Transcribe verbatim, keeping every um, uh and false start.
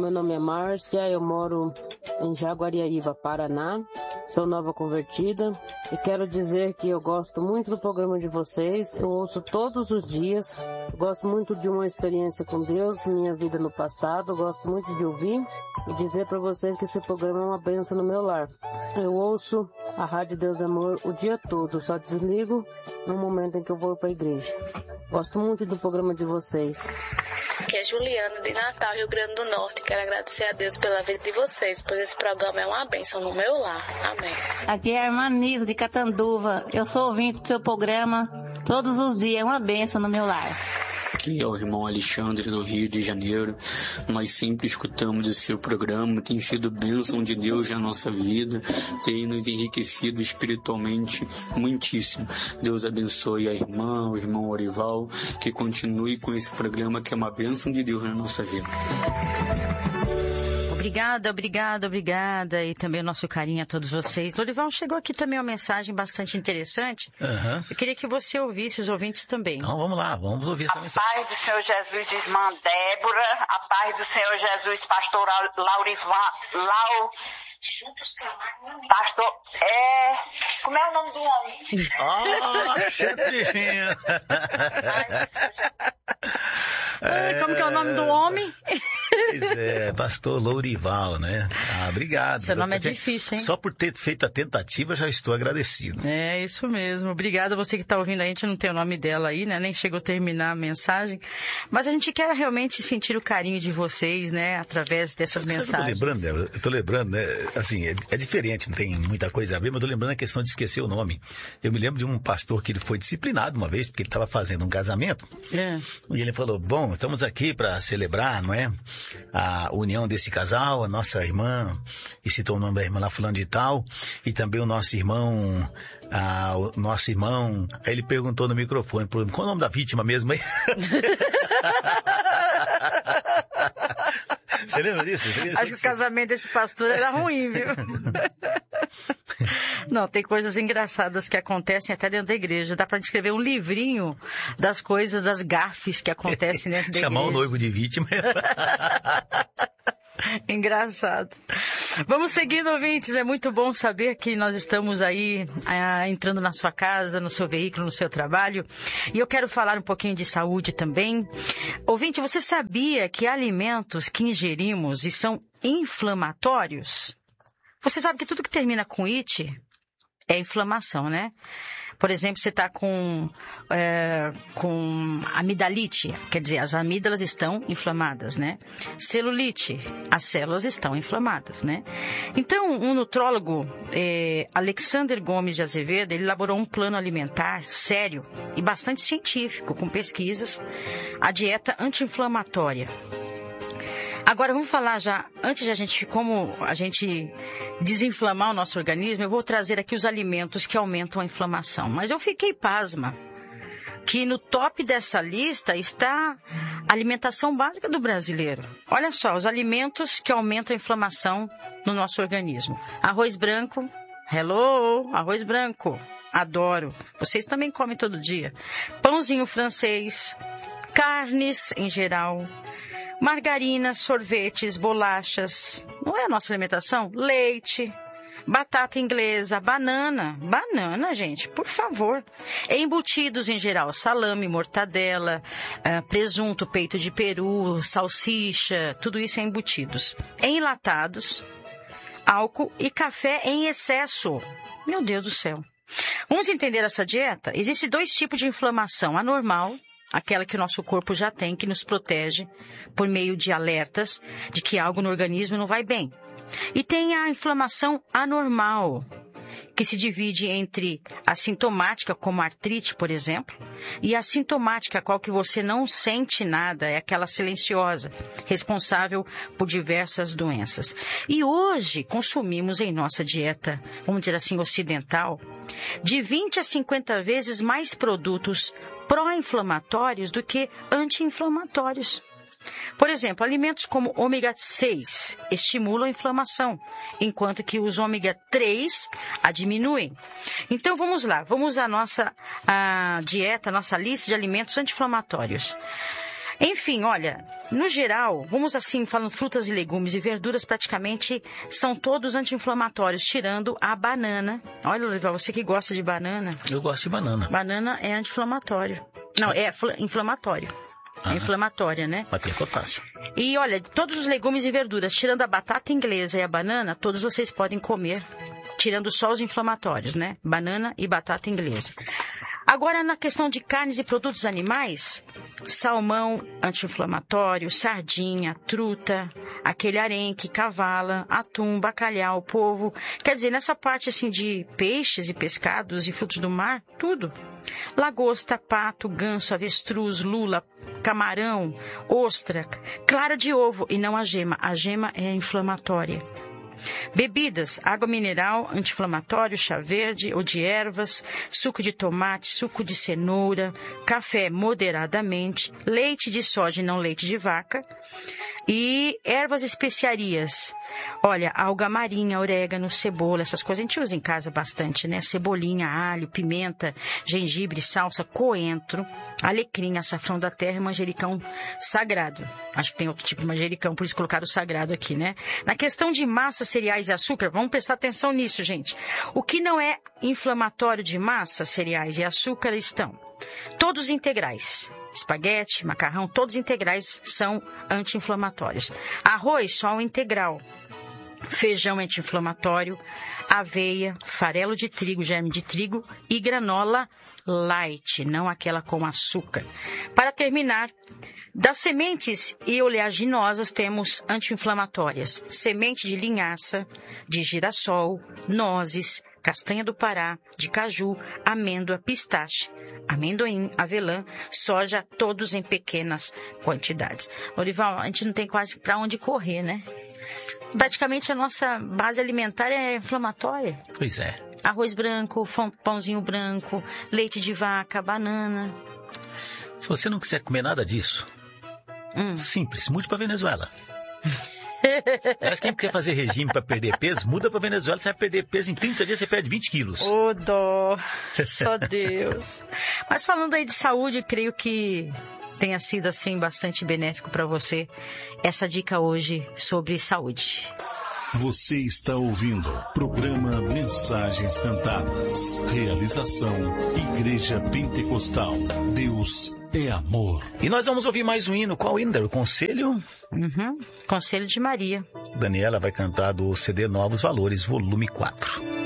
meu nome é Márcia, eu moro em Jaguariaíba, Paraná. Sou nova convertida e quero dizer que eu gosto muito do programa de vocês. Eu ouço todos os dias. Gosto muito de uma experiência com Deus, minha vida no passado. Gosto muito de ouvir e dizer para vocês que esse programa é uma bênção no meu lar. Eu ouço a Rádio Deus Amor o dia todo, só desligo no momento em que eu vou para a igreja. Gosto muito do programa de vocês. Aqui é Juliana, de Natal, Rio Grande do Norte. Quero agradecer a Deus pela vida de vocês, pois esse programa é uma bênção no meu lar. Amém. Aqui é a irmã Nisa, de Catanduva. Eu sou ouvinte do seu programa todos os dias. É uma bênção no meu lar. Aqui é o irmão Alexandre, do Rio de Janeiro. Nós sempre escutamos o seu programa, tem sido bênção de Deus na nossa vida, tem nos enriquecido espiritualmente muitíssimo. Deus abençoe a irmã, o irmão Orival, que continue com esse programa que é uma bênção de Deus na nossa vida. Obrigada, obrigada, obrigada. E também o nosso carinho a todos vocês. Lorival, chegou aqui também uma mensagem bastante interessante. Uhum. Eu queria que você ouvisse, os ouvintes também. Então vamos lá, vamos ouvir essa mensagem. A paz do Senhor Jesus, irmã Débora. A paz do Senhor Jesus, pastor Laurivan. Lau... Pastor, é... Como é o nome do homem? Ah, chefinha. É... Como que é o nome do homem? Pois é, pastor Lourival, né? Ah, obrigado. Seu nome é difícil, hein? Só por ter feito a tentativa, já estou agradecido. É, isso mesmo. Obrigada, você que está ouvindo a gente, não tem o nome dela aí, né? Nem chegou a terminar a mensagem. Mas a gente quer realmente sentir o carinho de vocês, né? Através dessas Sabe mensagens. Eu tô lembrando, Débora? Eu tô lembrando, né? Assim, é, é diferente, não tem muita coisa a ver, mas eu tô lembrando a questão de esquecer o nome. Eu me lembro de um pastor que ele foi disciplinado uma vez, porque ele estava fazendo um casamento. É. E ele falou, bom, estamos aqui para celebrar, não é? A união desse casal, a nossa irmã, e citou o nome da irmã lá, fulano de tal, e também o nosso irmão, a, o nosso irmão, aí ele perguntou no microfone, qual é o nome da vítima mesmo aí? Você lembra disso? Você lembra? Acho que o casamento desse pastor era ruim, viu? Não, tem coisas engraçadas que acontecem até dentro da igreja. Dá para descrever um livrinho das coisas, das gafes que acontecem dentro da igreja. Chamar o noivo de vítima. Engraçado. Vamos seguindo, ouvintes. É muito bom saber que nós estamos aí ah, entrando na sua casa, no seu veículo, no seu trabalho. E eu quero falar um pouquinho de saúde também. Ouvinte, você sabia que há alimentos que ingerimos e são inflamatórios? Você sabe que tudo que termina com it é inflamação, né? Por exemplo, você está com, é, com amidalite, quer dizer, as amígdalas estão inflamadas, né? Celulite, as células estão inflamadas, né? Então, um nutrólogo, é, Alexander Gomes de Azevedo, ele elaborou um plano alimentar sério e bastante científico, com pesquisas, a dieta anti-inflamatória. Agora, vamos falar já, antes de a gente, como a gente desinflamar o nosso organismo, eu vou trazer aqui os alimentos que aumentam a inflamação. Mas eu fiquei pasma que no top dessa lista está a alimentação básica do brasileiro. Olha só, os alimentos que aumentam a inflamação no nosso organismo. Arroz branco, hello, arroz branco, adoro. Vocês também comem todo dia. Pãozinho francês, carnes em geral, margarina, sorvetes, bolachas, não é a nossa alimentação? Leite, batata inglesa, banana, banana, gente, por favor. Embutidos em geral, salame, mortadela, uh, presunto, peito de peru, salsicha, tudo isso é embutidos. Enlatados, álcool e café em excesso. Meu Deus do céu. Vamos entender essa dieta? Existem dois tipos de inflamação, a normal, aquela que o nosso corpo já tem, que nos protege por meio de alertas de que algo no organismo não vai bem. E tem a inflamação anormal, que se divide entre a sintomática, como artrite, por exemplo, e a sintomática, a qual que você não sente nada, é aquela silenciosa, responsável por diversas doenças. E hoje consumimos em nossa dieta, vamos dizer assim, ocidental, de vinte a cinquenta vezes mais produtos pró-inflamatórios do que anti-inflamatórios. Por exemplo, alimentos como ômega seis estimulam a inflamação, enquanto que os ômega três a diminuem. Então vamos lá, vamos à nossa à dieta, à nossa lista de alimentos anti-inflamatórios. Enfim, olha, no geral, vamos assim, falando frutas e legumes e verduras, praticamente são todos anti-inflamatórios, tirando a banana. Olha, Lorival, você que gosta de banana. Eu gosto de banana. Banana é anti-inflamatório. Não, é inflamatório. Ah, é inflamatória, né? Mas tem potássio. E olha, todos os legumes e verduras, tirando a batata inglesa e a banana, todos vocês podem comer, tirando só os inflamatórios, né? Banana e batata inglesa. Agora, na questão de carnes e produtos animais, salmão anti-inflamatório, sardinha, truta, aquele arenque, cavala, atum, bacalhau, polvo. Quer dizer, nessa parte assim de peixes e pescados e frutos do mar, tudo. Lagosta, pato, ganso, avestruz, lula, camarão, ostra, clara de ovo e não a gema. A gema é inflamatória. Bebidas, água mineral, anti-inflamatório, chá verde ou de ervas, suco de tomate, suco de cenoura, café moderadamente, leite de soja e não leite de vaca e ervas especiarias. Olha, alga marinha, orégano, cebola, essas coisas a gente usa em casa bastante, né? Cebolinha, alho, pimenta, gengibre, salsa, coentro, alecrim, açafrão da terra e manjericão sagrado. Acho que tem outro tipo de manjericão, por isso colocaram o sagrado aqui, né? Na questão de massa, cereais e açúcar, vamos prestar atenção nisso, gente. O que não é inflamatório de massa, cereais e açúcar estão todos integrais. Espaguete, macarrão, todos integrais são anti-inflamatórios. Arroz, só o integral. Feijão anti-inflamatório, aveia, farelo de trigo, germe de trigo e granola light, não aquela com açúcar. Para terminar, das sementes e oleaginosas temos anti-inflamatórias. Semente de linhaça, de girassol, nozes, castanha do Pará, de caju, amêndoa, pistache, amendoim, avelã, soja, todos em pequenas quantidades. Lorival, a gente não tem quase para onde correr, né? Praticamente a nossa base alimentar é inflamatória. Pois é. Arroz branco, pãozinho branco, leite de vaca, banana. Se você não quiser comer nada disso, hum. simples, mude para Venezuela. Eu acho que quem quer fazer regime para perder peso, muda para Venezuela, você vai perder peso em trinta dias, você perde vinte quilos. Ô, oh, dó, só Deus. Mas falando aí de saúde, creio que tenha sido assim bastante benéfico para você essa dica hoje sobre saúde. Você está ouvindo o programa Mensagens Cantadas. Realização Igreja Pentecostal. Deus é amor. E nós vamos ouvir mais um hino. Qual hino? O Conselho? Uhum. Conselho de Maria. Daniela vai cantar do C D Novos Valores, volume quatro.